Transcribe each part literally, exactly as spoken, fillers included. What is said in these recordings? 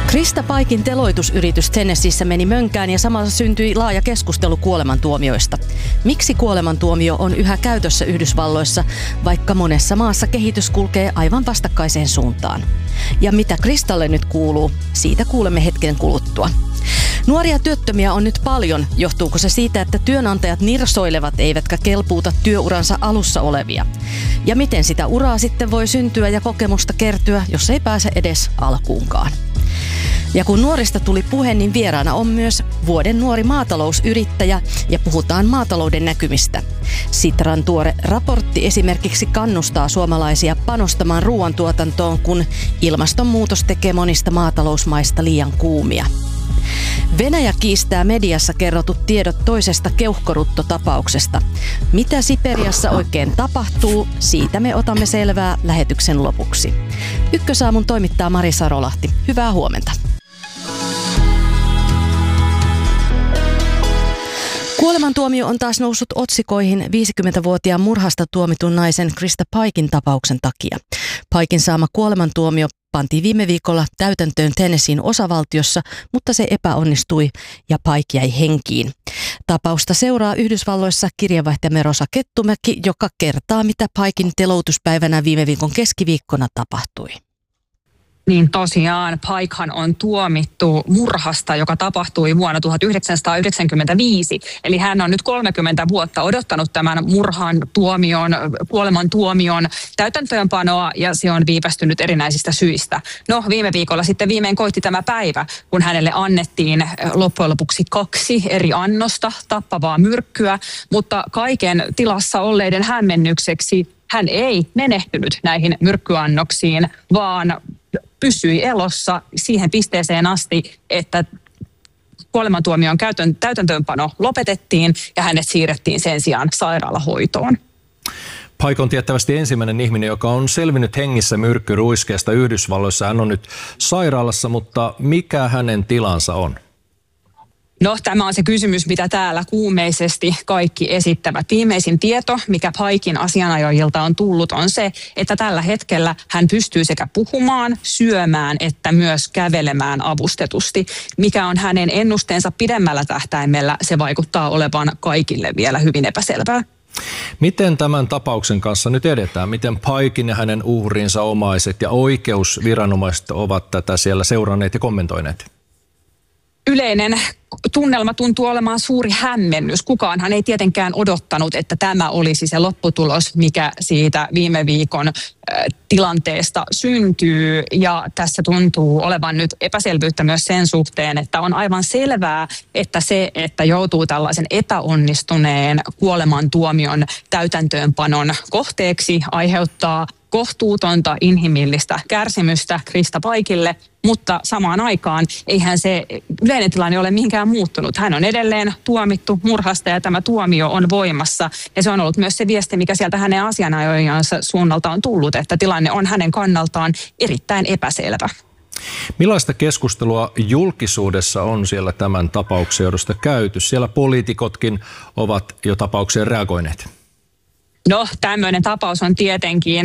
Krista Paikin teloitusyritys Tennesseeissä meni mönkään ja samalla syntyi laaja keskustelu kuolemantuomioista. Miksi kuolemantuomio on yhä käytössä Yhdysvalloissa, vaikka monessa maassa kehitys kulkee aivan vastakkaiseen suuntaan? Ja mitä Kristalle nyt kuuluu, siitä kuulemme hetken kuluttua. Nuoria työttömiä on nyt paljon. Johtuuko se siitä, että työnantajat nirsoilevat eivätkä kelpuuta työuransa alussa olevia? Ja miten sitä uraa sitten voi syntyä ja kokemusta kertyä, jos ei pääse edes alkuunkaan? Ja kun nuorista tuli puhe, niin vieraana on myös vuoden nuori maatalousyrittäjä ja puhutaan maatalouden näkymistä. Sitran tuore raportti esimerkiksi kannustaa suomalaisia panostamaan ruoantuotantoon, kun ilmastonmuutos tekee monista maatalousmaista liian kuumia. Venäjä kiistää mediassa kerrotut tiedot toisesta keuhkoruttotapauksesta. Mitä Siperiassa oikein tapahtuu, siitä me otamme selvää lähetyksen lopuksi. Ykkösaamun toimittaa Mari Sarolahti. Hyvää huomenta. Kuolemantuomio on taas noussut otsikoihin viisikymmentävuotiaan murhasta tuomitun naisen Krista Paikin tapauksen takia. Paikin saama kuolemantuomio pantiin viime viikolla täytäntöön Tennesseein osavaltiossa, mutta se epäonnistui ja Pike jäi henkiin. Tapausta seuraa Yhdysvalloissa kirjeenvaihtajamme Rosa Kettumäki, joka kertaa, mitä Piken teloituspäivänä viime viikon keskiviikkona tapahtui. Niin tosiaan, Pikehan on tuomittu murhasta, joka tapahtui vuonna tuhatyhdeksänsataayhdeksänkymmentäviisi. Eli hän on nyt kolmekymmentä vuotta odottanut tämän murhan tuomion, kuoleman tuomion täytäntöönpanoa ja se on viivästynyt erinäisistä syistä. No viime viikolla sitten viimein koitti tämä päivä, kun hänelle annettiin loppujen lopuksi kaksi eri annosta tappavaa myrkkyä, mutta kaiken tilassa olleiden hämmennykseksi hän ei menehtynyt näihin myrkkyannoksiin, vaan pysyi elossa siihen pisteeseen asti, että kuolemantuomion täytäntöönpano lopetettiin ja hänet siirrettiin sen sijaan sairaalahoitoon. Pike on tiettävästi ensimmäinen ihminen, joka on selvinnyt hengissä myrkkyruiskeesta Yhdysvalloissa. Hän on nyt sairaalassa, mutta mikä hänen tilansa on? No, tämä on se kysymys, mitä täällä kuumeisesti kaikki esittävät. Viimeisin tieto, mikä Piken asianajajilta on tullut, on se, että tällä hetkellä hän pystyy sekä puhumaan, syömään että myös kävelemään avustetusti. Mikä on hänen ennusteensa pidemmällä tähtäimellä, se vaikuttaa olevan kaikille vielä hyvin epäselvää. Miten tämän tapauksen kanssa nyt edetään? Miten Piken ja hänen uhrinsa omaiset ja oikeusviranomaiset ovat tätä siellä seuranneet ja kommentoineet? Yleinen tunnelma tuntuu olemaan suuri hämmennys. Kukaanhan ei tietenkään odottanut, että tämä olisi se lopputulos, mikä siitä viime viikon äh, tilanteesta syntyy. Ja tässä tuntuu olevan nyt epäselvyyttä myös sen suhteen, että on aivan selvää, että se, että joutuu tällaisen epäonnistuneen kuolemantuomion täytäntöönpanon kohteeksi, aiheuttaa kohtuutonta inhimillistä kärsimystä Krista Pikelle, mutta samaan aikaan eihän se yleinen tilanne ole mihinkään muuttunut. Hän on edelleen tuomittu murhasta ja tämä tuomio on voimassa. Ja se on ollut myös se viesti, mikä sieltä hänen asianajojansa suunnalta on tullut, että tilanne on hänen kannaltaan erittäin epäselvä. Millaista keskustelua julkisuudessa on siellä tämän tapauksen johdosta käyty? Siellä poliitikotkin ovat jo tapaukseen reagoineet. No, tämmöinen tapaus on tietenkin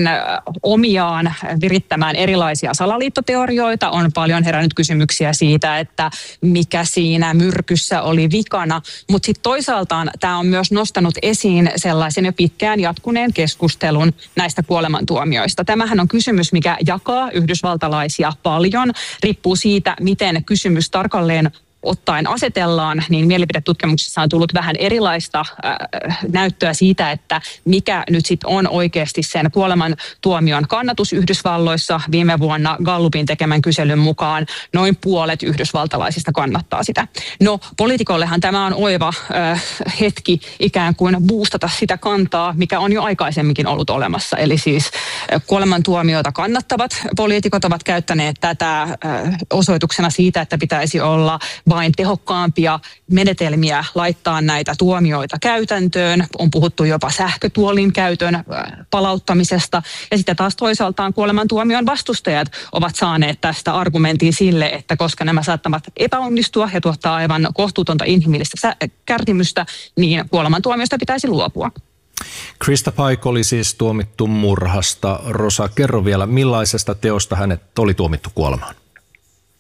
omiaan virittämään erilaisia salaliittoteorioita. On paljon herännyt kysymyksiä siitä, että mikä siinä myrkyssä oli vikana. Mutta sitten toisaaltaan tämä on myös nostanut esiin sellaisen jo pitkään jatkuneen keskustelun näistä kuolemantuomioista. Tämähän on kysymys, mikä jakaa yhdysvaltalaisia paljon. Riippuu siitä, miten kysymys tarkalleen ottaen asetellaan, niin mielipidetutkimuksessa on tullut vähän erilaista äh, näyttöä siitä, että mikä nyt sitten on oikeasti sen kuolemantuomion kannatus Yhdysvalloissa. Viime vuonna Gallupin tekemän kyselyn mukaan noin puolet yhdysvaltalaisista kannattaa sitä. No, poliitikollehan tämä on oiva äh, hetki ikään kuin boostata sitä kantaa, mikä on jo aikaisemminkin ollut olemassa. Eli siis äh, kuolemantuomiota kannattavat poliitikot ovat käyttäneet tätä äh, osoituksena siitä, että pitäisi olla vain tehokkaampia menetelmiä laittaa näitä tuomioita käytäntöön. On puhuttu jopa sähkötuolin käytön palauttamisesta. Ja sitten taas toisaaltaan kuolemantuomion vastustajat ovat saaneet tästä argumentin sille, että koska nämä saattavat epäonnistua ja tuottaa aivan kohtuutonta inhimillistä kärsimystä, niin kuolemantuomiosta pitäisi luopua. Krista Pike oli siis tuomittu murhasta. Rosa, kerro vielä, millaisesta teosta hänet oli tuomittu kuolemaan?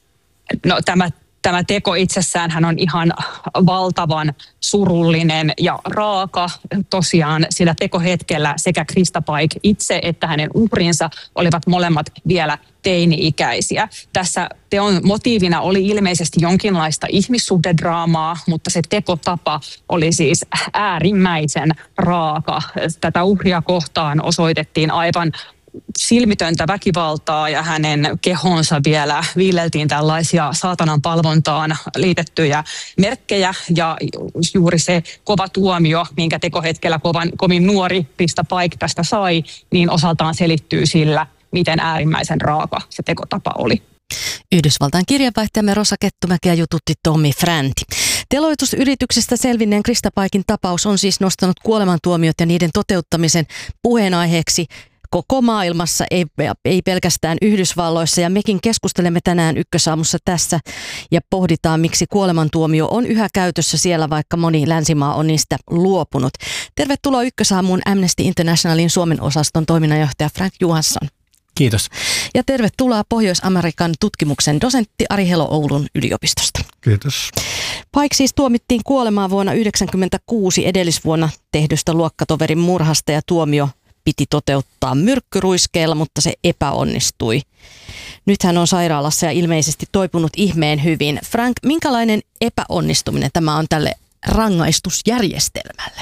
No tämä Tämä teko itsessään hän on ihan valtavan surullinen ja raaka. Tosiaan sillä tekohetkellä sekä Krista Paik itse että hänen uhrinsa olivat molemmat vielä teini-ikäisiä. Tässä teon motiivina oli ilmeisesti jonkinlaista ihmissuhdedraamaa, mutta se tekotapa oli siis äärimmäisen raaka. Tätä uhria kohtaan osoitettiin aivan silmitöntä väkivaltaa ja hänen kehonsa vielä viileltiin tällaisia saatanan palvontaan liitettyjä merkkejä ja juuri se kova tuomio, minkä tekohetkellä kovan, kovin nuori Krista Paik tästä sai, niin osaltaan selittyy sillä, miten äärimmäisen raaka se tekotapa oli. Yhdysvaltain kirjeenvaihtajamme Rosa Kettumäkeä jututti Tommy Franti. Teloitusyrityksestä selvinneen Krista Paikin tapaus on siis nostanut kuolemantuomiot ja niiden toteuttamisen puheenaiheeksi koko maailmassa, ei, ei pelkästään Yhdysvalloissa, ja mekin keskustelemme tänään Ykkösaamussa tässä ja pohditaan, miksi kuolemantuomio on yhä käytössä siellä, vaikka moni länsimaa on niistä luopunut. Tervetuloa Ykkösaamuun Amnesty Internationalin Suomen osaston toiminnanjohtaja Frank Johansson. Kiitos. Ja tervetuloa Pohjois-Amerikan tutkimuksen dosentti Ari Helo Oulun yliopistosta. Kiitos. Paik siis tuomittiin kuolemaan vuonna yhdeksänkymmentäkuusi edellisvuonna tehdystä luokkatoverin murhasta ja tuomio piti toteuttaa myrkkyruiskeella, mutta se epäonnistui. Nyt hän on sairaalassa ja ilmeisesti toipunut ihmeen hyvin. Frank, minkälainen epäonnistuminen tämä on tälle rangaistusjärjestelmälle?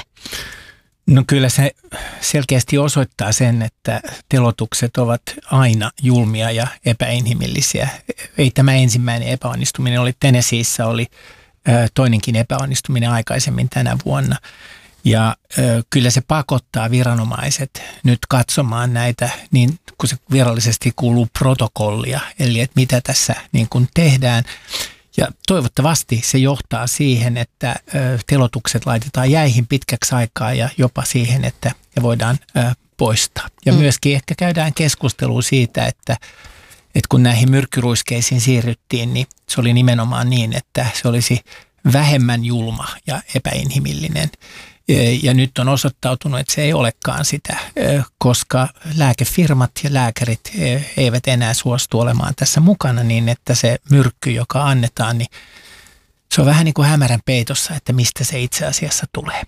No kyllä se selkeästi osoittaa sen, että teloitukset ovat aina julmia ja epäinhimillisiä. Ei tämä ensimmäinen epäonnistuminen oli Tennesseeissä, oli toinenkin epäonnistuminen aikaisemmin tänä vuonna. Ja ö, kyllä se pakottaa viranomaiset nyt katsomaan näitä, niin kun se virallisesti kuuluu protokollia, eli että mitä tässä niin kuin tehdään. Ja toivottavasti se johtaa siihen, että ö, teloitukset laitetaan jäihin pitkäksi aikaa ja jopa siihen, että ne voidaan ö, poistaa. Ja mm. myöskin ehkä käydään keskustelua siitä, että, että kun näihin myrkkyruiskeisiin siirryttiin, niin se oli nimenomaan niin, että se olisi vähemmän julma ja epäinhimillinen. Ja nyt on osoittautunut, että se ei olekaan sitä, koska lääkefirmat ja lääkärit eivät enää suostu olemaan tässä mukana niin, että se myrkky, joka annetaan, niin se on vähän niin kuin hämärän peitossa, että mistä se itse asiassa tulee.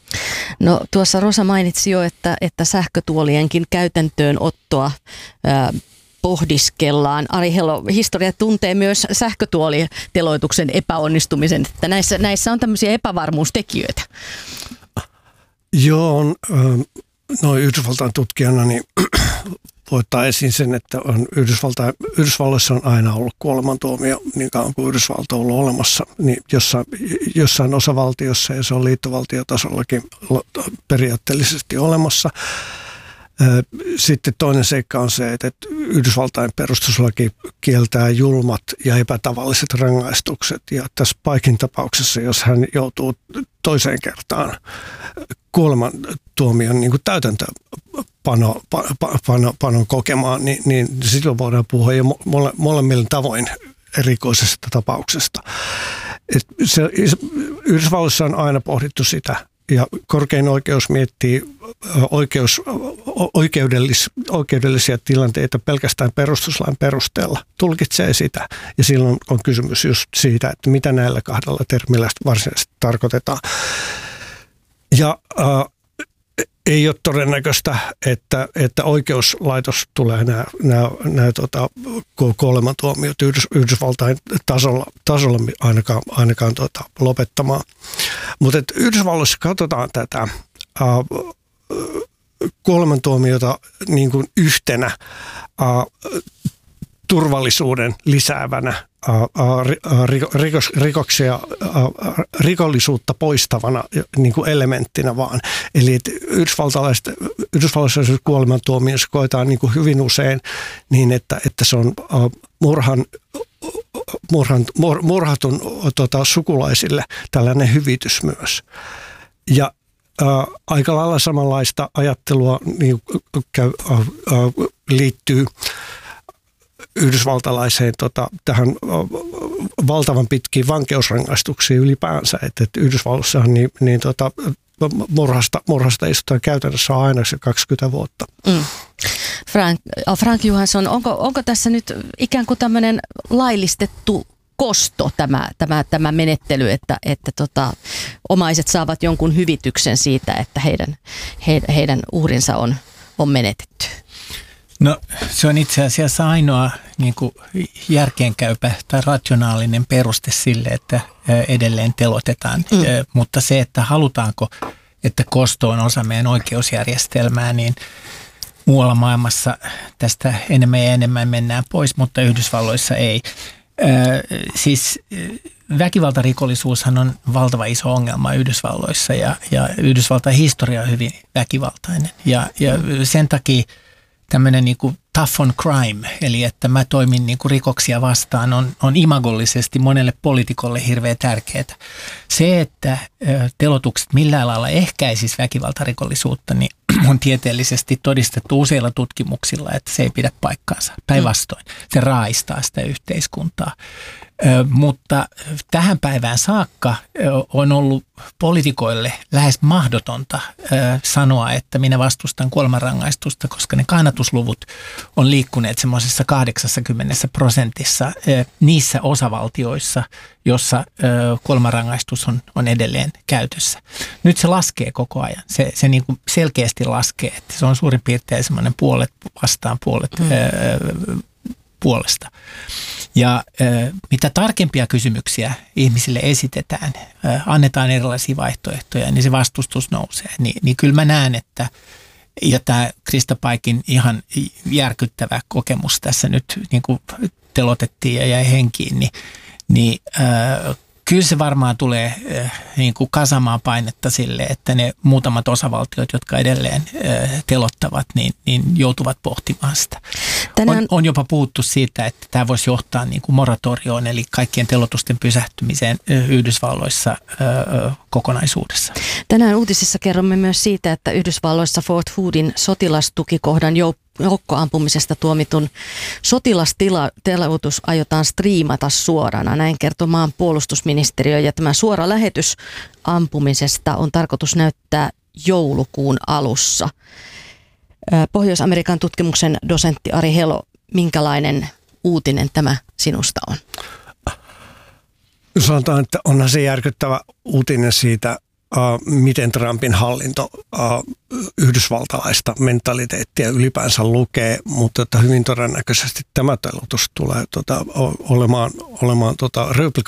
No tuossa Rosa mainitsi jo, että, että sähkötuolienkin käytäntöönottoa ää, pohdiskellaan. Ari Helo, historia tuntee myös sähkötuoliteloituksen epäonnistumisen, että näissä, näissä on tämmöisiä epävarmuustekijöitä. Joo, on, noin Yhdysvaltain tutkijana niin voi ottaa esiin sen, että on Yhdysvaltain, Yhdysvalloissa on aina ollut kuolemantuomio niin kauan kuin Yhdysvalta on ollut olemassa. Niin jossain, jossain osavaltiossa, ja se on liittovaltiotasollakin periaatteellisesti olemassa. Sitten toinen seikka on se, että Yhdysvaltain perustuslaki kieltää julmat ja epätavalliset rangaistukset. Ja tässä Paikin tapauksessa, jos hän joutuu toiseen kertaan kuolemantuomion niin kuin täytäntöönpanon pano, pano kokemaan, niin, niin silloin voidaan puhua jo mole, molemmilla tavoin erikoisesta tapauksesta. Et se, Yhdysvalloissa on aina pohdittu sitä, ja korkein oikeus miettii oikeus, oikeudellis, oikeudellisia tilanteita pelkästään perustuslain perusteella, tulkitsee sitä. Ja silloin on kysymys just siitä, että mitä näillä kahdella termillä varsinaisesti tarkoitetaan. Ja äh, ei ole todennäköistä, että, että oikeuslaitos tulee nämä, nämä, nämä tota, kuolemantuomiot Yhdys, Yhdysvaltain tasolla, tasolla ainakaan, ainakaan tota, lopettamaan. Mutta Yhdysvalloissa katsotaan tätä äh, kuolemantuomiota niin kuin yhtenä äh, turvallisuuden lisäävänä, Rikos, rikoksia, rikollisuutta poistavana niin kuin elementtinä vaan. Eli yhdysvaltalaiset, yhdysvaltalaisessa kuolemantuomiossa koetaan niin kuin hyvin usein niin, että, että se on murhan, murhan, mur, murhatun tota, sukulaisille tällainen hyvitys myös. Ja ää, aika lailla samanlaista ajattelua niin, käy, ää, liittyy yhdysvaltalaiseen tota, tähän valtavan pitkiin vankeusrangaistuksiin ylipäänsä. Että et Yhdysvalloissahan niin, niin tota, murhasta, murhasta istutaan käytännössä aina se kaksikymmentä vuotta. Mm. Frank, Frank Johansson, onko, onko tässä nyt ikään kuin tämmöinen laillistettu kosto tämä, tämä, tämä menettely, että, että tota, omaiset saavat jonkun hyvityksen siitä, että heidän, he, heidän uhrinsa on, on menetetty? No se on itse asiassa ainoa niin kuin järkeenkäypä tai rationaalinen peruste sille, että edelleen telotetaan, mm. mutta se, että halutaanko, että kosto on osa meidän oikeusjärjestelmää, niin muualla maailmassa tästä enemmän ja enemmän mennään pois, mutta Yhdysvalloissa ei. Ö, siis väkivaltarikollisuushan on valtava iso ongelma Yhdysvalloissa ja, ja Yhdysvaltain historia on hyvin väkivaltainen ja, ja sen takia tämmöinen niin kuin tough on crime, eli että mä toimin niin kuin rikoksia vastaan, on, on imagollisesti monelle poliitikolle hirveän tärkeää. Se, että telotukset millään lailla ehkäisisi väkivaltarikollisuutta, niin on tieteellisesti todistettu useilla tutkimuksilla, että se ei pidä paikkaansa. Päinvastoin, se raaistaa sitä yhteiskuntaa. Ö, mutta tähän päivään saakka ö, on ollut poliitikoille lähes mahdotonta ö, sanoa, että minä vastustan kuolemanrangaistusta, koska ne kannatusluvut on liikkuneet semmoisessa kahdeksankymmentä prosentissa ö, niissä osavaltioissa, jossa ö, kuolemanrangaistus on, on edelleen käytössä. Nyt se laskee koko ajan. Se, se niin kuin selkeästi laskee, että se on suurin piirtein semmoinen puolet vastaan puolet mm. ö, puolesta. Ja ö, mitä tarkempia kysymyksiä ihmisille esitetään, ö, annetaan erilaisia vaihtoehtoja, niin se vastustus nousee. Ni, niin kyllä mä näen, että ja tämä Krista Paikin ihan järkyttävä kokemus tässä nyt niin kuin telotettiin ja jäi henkiin, niin, niin ö, kyllä se varmaan tulee äh, niin kuin kasamaan painetta sille, että ne muutamat osavaltiot, jotka edelleen äh, telottavat, niin, niin joutuvat pohtimaan sitä. Tänään... On, on jopa puhuttu siitä, että tämä voisi johtaa niin kuin moratorioon, eli kaikkien telotusten pysähtymiseen äh, Yhdysvalloissa äh, kokonaisuudessa. Tänään uutisissa kerromme myös siitä, että Yhdysvalloissa Fort Hoodin sotilastukikohdan joukko joukkoampumisesta tuomitun sotilasteloitus aiotaan striimata suorana. Näin kertoo maan puolustusministeriö ja tämä suora lähetys ampumisesta on tarkoitus näyttää joulukuun alussa. Pohjois-Amerikan tutkimuksen dosentti Ari Helo, minkälainen uutinen tämä sinusta on? Sanotaan, että onhan se järkyttävä uutinen siitä, Uh, miten Trumpin hallinto uh, yhdysvaltalaista mentaliteettia ylipäänsä lukee, mutta että hyvin todennäköisesti tämä teloitus tulee tota, olemaan, olemaan tota,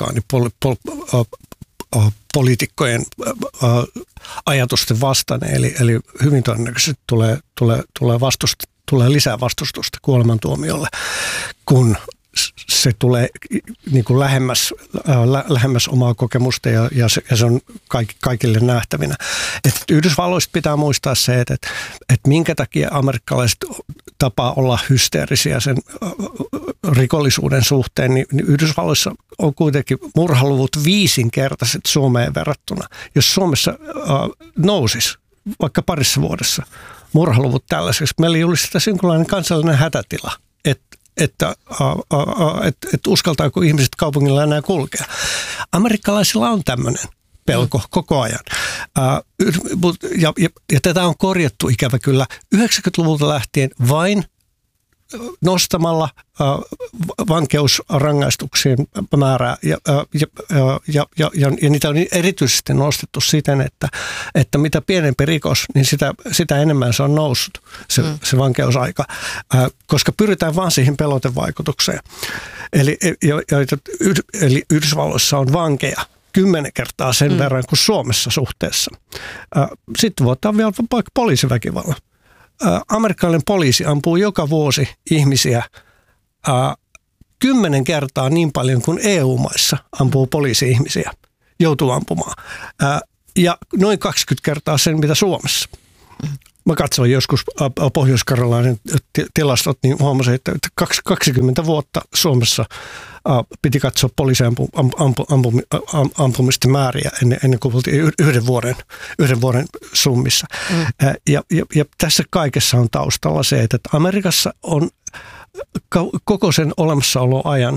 republikaanipoliitikkojen uh, uh, ajatusten vastainen, eli, eli hyvin todennäköisesti tulee, tulee, tulee, vastust, tulee lisää vastustusta kuolemantuomiolle, kun se tulee niin kuin lähemmäs, lä, lähemmäs omaa kokemusta ja, ja, se, ja se on kaik, kaikille nähtävinä. Et Yhdysvalloista pitää muistaa se, että, että, että minkä takia amerikkalaiset tapaa olla hysteerisiä sen rikollisuuden suhteen, niin, niin Yhdysvalloissa on kuitenkin murhaluvut viisinkertaiset Suomeen verrattuna. Jos Suomessa äh, nousisi vaikka parissa vuodessa murhaluvut tällaiseksi, meillä julistettaisiin jonkinlainen kansallinen hätätila, että Että, että, että uskaltaako ihmiset kaupungilla enää kulkea. Amerikkalaisilla on tämmöinen pelko koko ajan. Ja, ja, ja tätä on korjattu ikävä kyllä yhdeksänkymmentäluvulta lähtien vain nostamalla vankeusrangaistuksien määrää ja, ja, ja, ja, ja, ja niitä on erityisesti nostettu siten, että, että mitä pienempi rikos, niin sitä, sitä enemmän se on noussut, se, mm. se vankeusaika, koska pyritään vaan siihen pelotevaikutukseen. Eli, eli Yhdysvalloissa on vankeja kymmenen kertaa sen mm. verran kuin Suomessa suhteessa. Sitten voidaan vielä vaikka poliisiväkivallan. Amerikkalainen poliisi ampuu joka vuosi ihmisiä ää, kymmenen kertaa niin paljon kuin E U-maissa ampuu poliisi-ihmisiä, joutuu ampumaan. Ää, ja noin kaksikymmentä kertaa sen, mitä Suomessa. Mä katsoin joskus Pohjois-Karjalainen tilastot, niin huomasin, että kaksikymmentä vuotta Suomessa piti katsoa poliisiampumisten määriä ennen, ennen kuin oltiin yhden vuoden, yhden vuoden summissa. Mm. Ja, ja, ja tässä kaikessa on taustalla se, että Amerikassa on koko sen olemassaoloajan